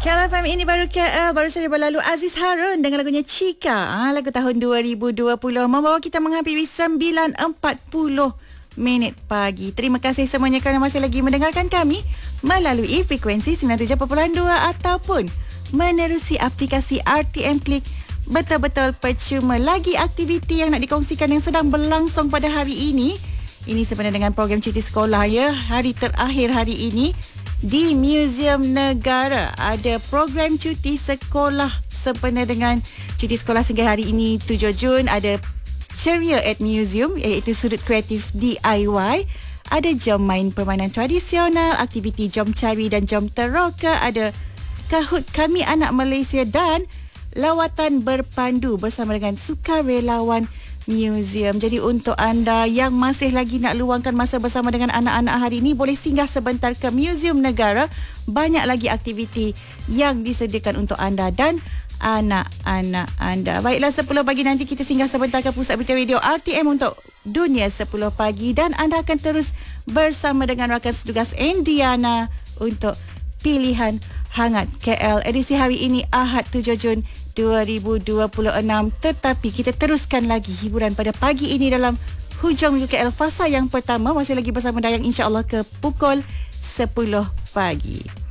KLFM ini baru KL, baru saja berlalu Aziz Harun dengan lagunya Cika. Lagu tahun 2020 membawa kita menghampiri 9.40 minit pagi. Terima kasih semuanya kerana masih lagi mendengarkan kami melalui frekuensi 97.2 ataupun menerusi aplikasi RTM Klik. Betul-betul percuma. Lagi aktiviti yang nak dikongsikan yang sedang berlangsung pada hari ini. Ini sebenarnya dengan program cuti sekolah ya. Hari terakhir hari ini di Museum Negara ada program cuti sekolah sempena dengan cuti sekolah sehingga hari ini 7 Jun. Ada Ceria at Museum iaitu sudut kreatif DIY. Ada jom main permainan tradisional, aktiviti jom cari dan jom teroka. Ada Kahoot Kami Anak Malaysia dan lawatan berpandu bersama dengan sukarelawan museum. Jadi untuk anda yang masih lagi nak luangkan masa bersama dengan anak-anak hari ini, boleh singgah sebentar ke Museum Negara. Banyak lagi aktiviti yang disediakan untuk anda dan anak-anak anda. Baiklah, 10 pagi nanti kita singgah sebentar ke Pusat Berita Radio RTM untuk Dunia 10 Pagi dan anda akan terus bersama dengan rakan setugas Indiana untuk Pilihan Hangat KL edisi hari ini Ahad 7 Jun 2026. Tetapi kita teruskan lagi hiburan pada pagi ini dalam Hujung Minggu KL fasa yang pertama. Masih lagi bersama Dayang, insya-Allah ke pukul 10 pagi.